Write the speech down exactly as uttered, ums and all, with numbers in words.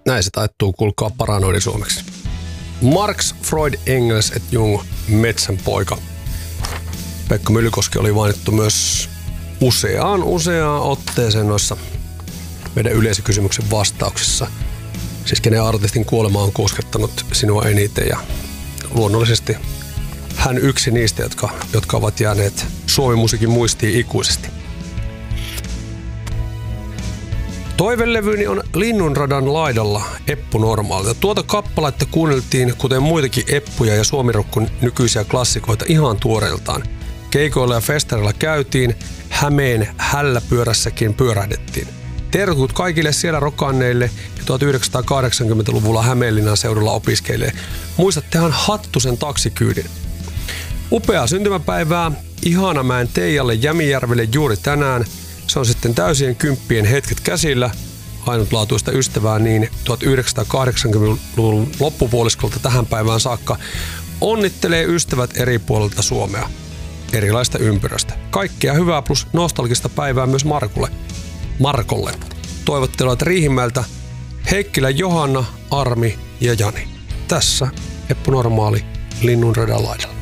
Näin se taittuu kulkaa paranoidi suomeksi. Marx, Freud, Engels et Jung, metsän poika. Pekka Myllykoski oli mainittu myös useaan useaan otteeseen noissa meidän yleisökysymyksen vastauksissa. Siis kenen artistin kuolema on koskettanut sinua eniten ja luonnollisesti hän yksi niistä, jotka, jotka ovat jääneet Suomi-musiikin muistiin ikuisesti. Toivelevyni on Linnunradan laidalla Eppu Normaalilta. Tuota kappaletta kuunneltiin, kuten muitakin Eppuja ja suomirokkun nykyisiä klassikoita ihan tuoreeltaan. Keikoilla ja festareilla käytiin, Hämeen hälläpyörässäkin pyörähdettiin. Terkut kaikille siellä rokanneille ja tuhatyhdeksänsataakahdeksankymmentäluvulla Hämeenlinnan seudulla opiskeille. Muistattehan Hattusen taksikyydin. Upeaa syntymäpäivää Ihanamäen Teijalle Jämijärvelle juuri tänään. Se on sitten täysien kymppien hetket käsillä. Ainutlaatuista ystävää niin tuhatyhdeksänsataakahdeksankymmentäluvun loppupuoliskolta tähän päivään saakka onnittelee ystävät eri puolilta Suomea. Erilaista ympyröstä. Kaikkea hyvää plus nostalgista päivää myös Markulle. Markolle. Toivottelut Riihimäeltä Heikkilä Johanna, Armi ja Jani. Tässä Eppu Normaali Linnunradan laidalla.